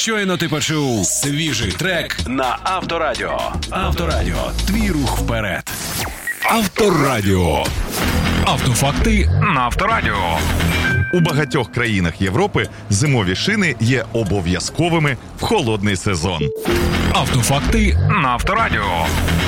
Щойно ти почув свіжий трек на Авторадіо. Авторадіо. Твій рух вперед. Авторадіо. Автофакти на Авторадіо. У багатьох країнах Європи зимові шини є обов'язковими в холодний сезон. Автофакти на Авторадіо.